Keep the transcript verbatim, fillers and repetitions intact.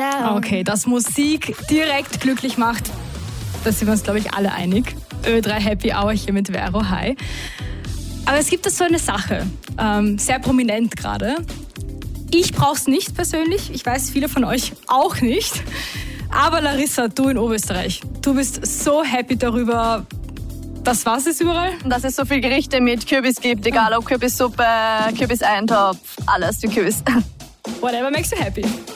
down. Okay, dass Musik direkt glücklich macht, da sind wir uns, glaube ich, alle einig. Ö drei Happy Hour hier mit Vero, hi. Aber es gibt da so eine Sache, ähm, sehr prominent gerade. Ich brauch's nicht persönlich, ich weiß, viele von euch auch nicht. Aber Larissa, du in Oberösterreich, du bist so happy darüber, dass was ist überall? Dass es so viele Gerichte mit Kürbis gibt, egal ob Kürbissuppe, Kürbiseintopf, alles mit Kürbis. Whatever makes you happy.